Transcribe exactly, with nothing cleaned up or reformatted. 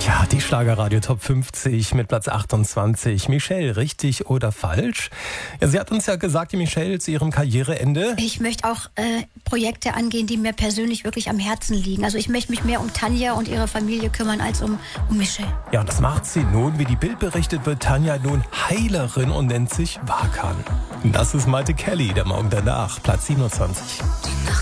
Ja, die Schlagerradio Top fünfzig mit Platz achtundzwanzig. Michelle, richtig oder falsch? Ja, sie hat uns ja gesagt, die Michelle zu ihrem Karriereende. Ich möchte auch äh, Projekte angehen, die mir persönlich wirklich am Herzen liegen. Also ich möchte mich mehr um Tanja und ihre Familie kümmern als um, um Michelle. Ja, und das macht sie nun. Wie die Bild berichtet, wird Tanja nun Heilerin und nennt sich Wakan. Das ist Maite Kelly, der Morgen danach, Platz siebenundzwanzig.